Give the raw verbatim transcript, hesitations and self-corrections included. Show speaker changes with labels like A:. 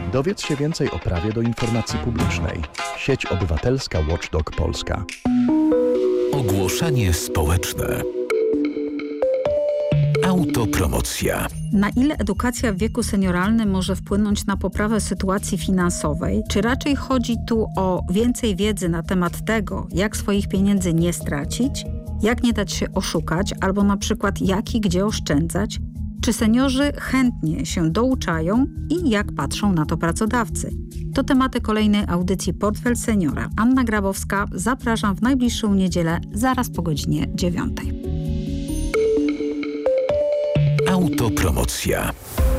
A: Dowiedz się więcej o prawie do informacji publicznej. Sieć obywatelska Watchdog Polska.
B: Ogłoszenie społeczne. Autopromocja.
C: Na ile edukacja w wieku senioralnym może wpłynąć na poprawę sytuacji finansowej? Czy raczej chodzi tu o więcej wiedzy na temat tego, jak swoich pieniędzy nie stracić, jak nie dać się oszukać, albo na przykład jak i gdzie oszczędzać? Czy seniorzy chętnie się douczają i jak patrzą na to pracodawcy? To tematy kolejnej audycji Portfel Seniora. Anna Grabowska, zapraszam w najbliższą niedzielę, zaraz po godzinie dziewiątej.
B: Autopromocja.